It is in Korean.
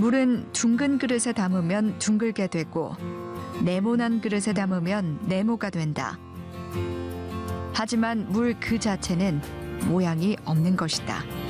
물은 둥근 그릇에 담으면 둥글게 되고 네모난 그릇에 담으면 네모가 된다. 하지만 물 그 자체는 모양이 없는 것이다.